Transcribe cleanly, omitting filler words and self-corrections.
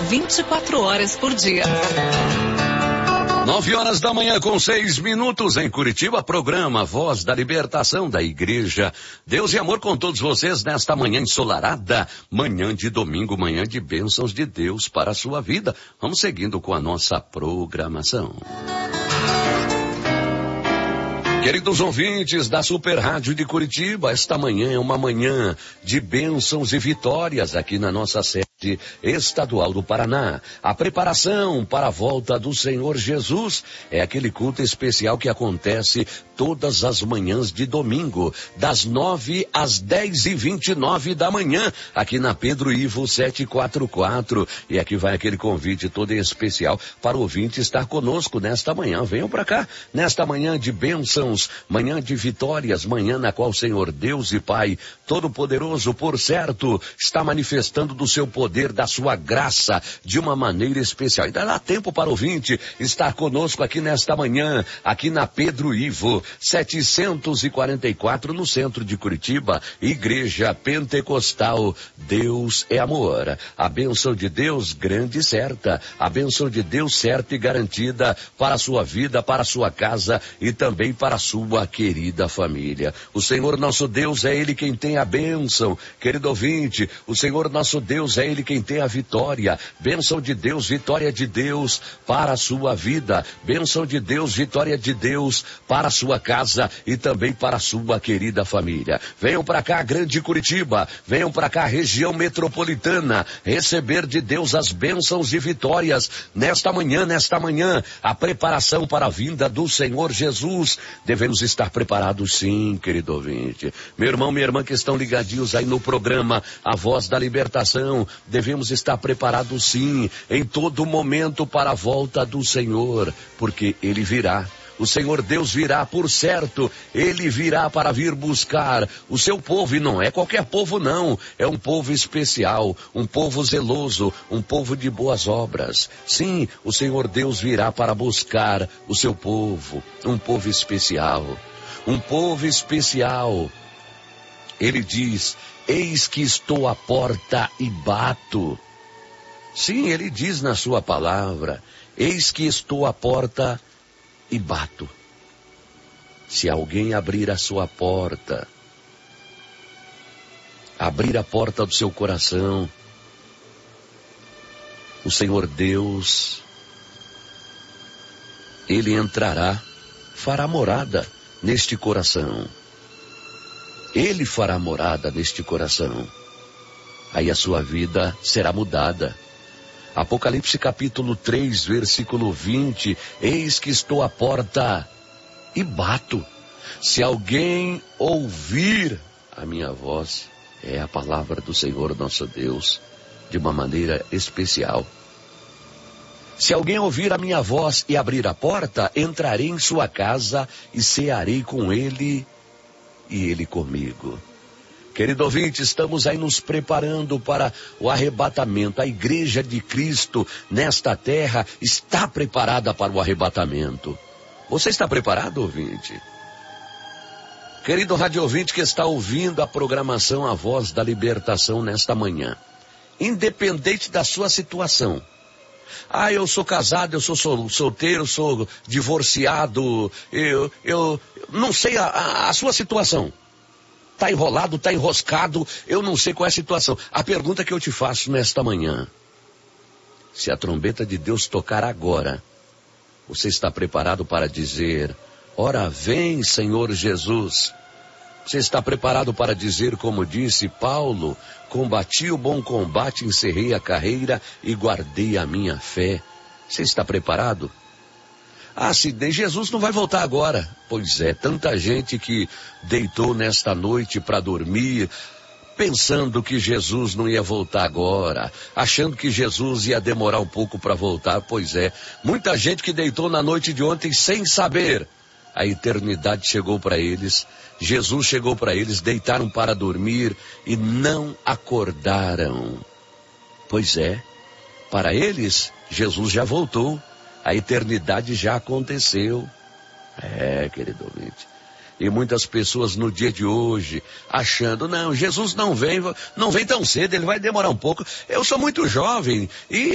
24 horas por dia. 9 horas da manhã com 6 minutos em Curitiba, programa Voz da Libertação da Igreja Deus e Amor com todos vocês nesta manhã ensolarada, manhã de domingo, manhã de bênçãos de Deus para a sua vida. Vamos seguindo com a nossa programação. Queridos ouvintes da Super Rádio de Curitiba, esta manhã é uma manhã de bênçãos e vitórias aqui na nossa sede estadual do Paraná. A preparação para a volta do Senhor Jesus é aquele culto especial que acontece todas as manhãs de domingo, das 9 às 10h29 da manhã, aqui na Pedro Ivo 744. E aqui vai aquele convite todo especial para o ouvinte estar conosco nesta manhã. Venham para cá, nesta manhã de bênçãos, manhã de vitórias, manhã na qual o Senhor Deus e Pai Todo-Poderoso, por certo, está manifestando do seu poder, da sua graça, de uma maneira especial. E dá tempo para o ouvinte estar conosco aqui nesta manhã, aqui na Pedro Ivo 744, no centro de Curitiba, Igreja Pentecostal Deus é Amor. A bênção de Deus grande e certa, a bênção de Deus certa e garantida para a sua vida, para a sua casa e também para a sua querida família. O Senhor nosso Deus é Ele quem tem a bênção, querido ouvinte. O Senhor nosso Deus é Ele quem tem a vitória. Bênção de Deus, vitória de Deus para a sua vida. Bênção de Deus, vitória de Deus para a sua casa e também para a sua querida família. Venham para cá, Grande Curitiba, venham para cá, região metropolitana, receber de Deus as bênçãos e vitórias nesta manhã, a preparação para a vinda do Senhor Jesus. Devemos estar preparados sim, querido ouvinte. Meu irmão, minha irmã que estão ligadinhos aí no programa A Voz da Libertação, devemos estar preparados sim, em todo momento para a volta do Senhor, porque Ele virá. O Senhor Deus virá, por certo, Ele virá para vir buscar o seu povo, e não é qualquer povo não, é um povo especial, um povo zeloso, um povo de boas obras. Sim, o Senhor Deus virá para buscar o seu povo, um povo especial, um povo especial. Ele diz, eis que estou à porta e bato. Sim, Ele diz na sua palavra, eis que estou à porta e bato. Se alguém abrir a sua porta, abrir a porta do seu coração, o Senhor Deus, Ele entrará, fará morada neste coração. Ele fará morada neste coração. Aí a sua vida será mudada. Apocalipse capítulo 3, versículo 20, eis que estou à porta e bato. Se alguém ouvir a minha voz, é a palavra do Senhor nosso Deus, de uma maneira especial. Se alguém ouvir a minha voz e abrir a porta, entrarei em sua casa e cearei com ele e ele comigo. Querido ouvinte, estamos aí nos preparando para o arrebatamento. A Igreja de Cristo nesta terra está preparada para o arrebatamento. Você está preparado, ouvinte? Querido rádio ouvinte que está ouvindo a programação A Voz da Libertação nesta manhã, independente da sua situação. Eu sou casado, eu sou solteiro, sou divorciado, eu não sei a sua situação. Está enrolado, está enroscado, eu não sei qual é a situação. A pergunta que eu te faço nesta manhã, se a trombeta de Deus tocar agora, você está preparado para dizer, ora vem Senhor Jesus? Você está preparado para dizer, como disse Paulo, combati o bom combate, encerrei a carreira e guardei a minha fé. Você está preparado? Sidney, Jesus não vai voltar agora. Pois é, tanta gente que deitou nesta noite para dormir, pensando que Jesus não ia voltar agora, achando que Jesus ia demorar um pouco para voltar. Pois é, muita gente que deitou na noite de ontem sem saber. A eternidade chegou para eles, Jesus chegou para eles, deitaram para dormir e não acordaram. Pois é, para eles, Jesus já voltou. A eternidade já aconteceu. Querido ouvinte. E muitas pessoas no dia de hoje, achando, não, Jesus não vem tão cedo, ele vai demorar um pouco. Eu sou muito jovem e